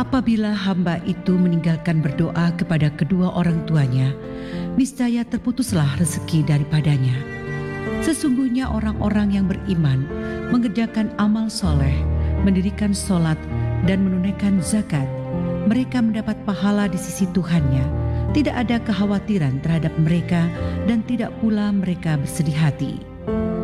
Apabila hamba itu meninggalkan berdoa kepada kedua orang tuanya, niscaya terputuslah rezeki daripadanya. Sesungguhnya orang-orang yang beriman mengerjakan amal soleh, mendirikan sholat, dan menunaikan zakat, mereka mendapat pahala di sisi Tuhannya. Tidak ada kekhawatiran terhadap mereka dan tidak pula mereka bersedih hati.